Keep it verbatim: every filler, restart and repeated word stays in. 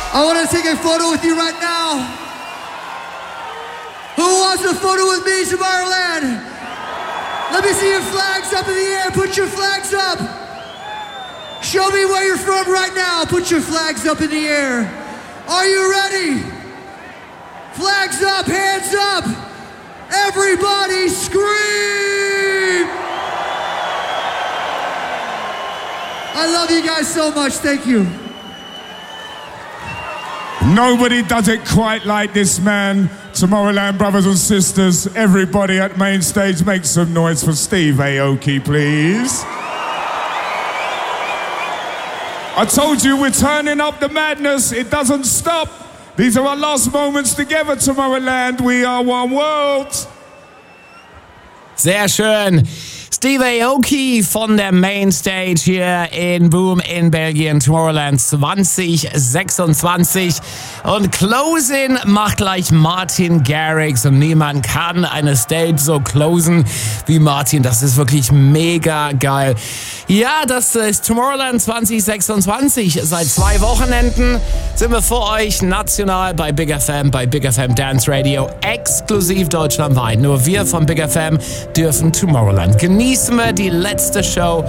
I want to take a photo with you right now. Who wants a photo with me, Tomorrowland? Let me see your flags up in the air. Put your flags up. Show me where you're from right now. Put your flags up in the air. Are you ready? Flags up, hands up. Everybody scream. I love you guys so much. Thank you. Nobody does it quite like this man. Tomorrowland brothers and sisters, everybody at main stage, make some noise for Steve Aoki, please. I told you we're turning up the madness. It doesn't stop. These are our last moments together, Tomorrowland. We are one world. Sehr schön. Steve Aoki von der Mainstage hier in Boom in Belgien, Tomorrowland zwanzig sechsundzwanzig. Und Closing macht gleich Martin Garrix und niemand kann eine Stage so closen wie Martin. Das ist wirklich mega geil. Ja, das ist Tomorrowland zwanzig sechsundzwanzig. Seit zwei Wochenenden sind wir für euch national bei Big F M, bei Big F M Dance Radio, exklusiv deutschlandweit. Nur wir von Big F M dürfen Tomorrowland genießen. Wir die letzte Show